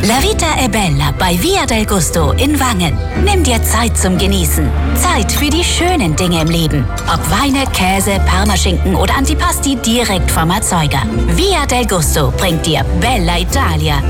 La Vita è Bella bei Via del Gusto in Wangen. Nimm dir Zeit zum Genießen. Zeit für die schönen Dinge im Leben. Ob Weine, Käse, Parmaschinken oder Antipasti direkt vom Erzeuger. Via del Gusto bringt dir Bella Italia.